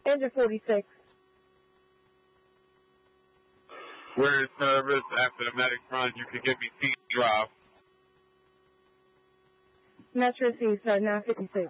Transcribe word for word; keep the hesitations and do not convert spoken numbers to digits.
Engine forty-six. We're in service. After the medic run, you can give me T drop. Metro C, sir, nine fifty-six.